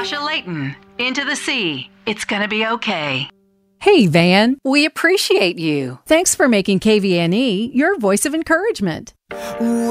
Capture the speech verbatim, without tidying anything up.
Natasha Layton, Into the Sea. It's gonna be okay. Hey, Van. We appreciate you. Thanks for making K V N E your voice of encouragement.